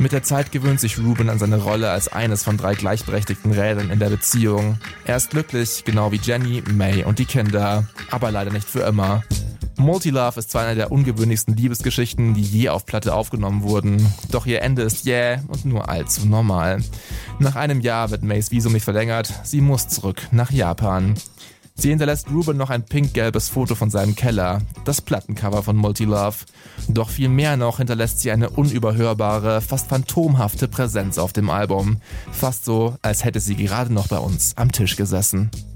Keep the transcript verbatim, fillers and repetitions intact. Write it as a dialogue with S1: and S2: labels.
S1: Mit der Zeit gewöhnt sich Ruben an seine Rolle als eines von drei gleichberechtigten Rädern in der Beziehung. Er ist glücklich, genau wie Jenny, May und die Kinder, aber leider nicht für immer. Multilove ist zwar eine der ungewöhnlichsten Liebesgeschichten, die je auf Platte aufgenommen wurden, doch ihr Ende ist jäh und nur allzu normal. Nach einem Jahr wird Mays Visum nicht verlängert, sie muss zurück nach Japan. Sie hinterlässt Ruben noch ein pink-gelbes Foto von seinem Keller, das Plattencover von Multilove. Doch viel mehr noch hinterlässt sie eine unüberhörbare, fast phantomhafte Präsenz auf dem Album. Fast so, als hätte sie gerade noch bei uns am Tisch gesessen.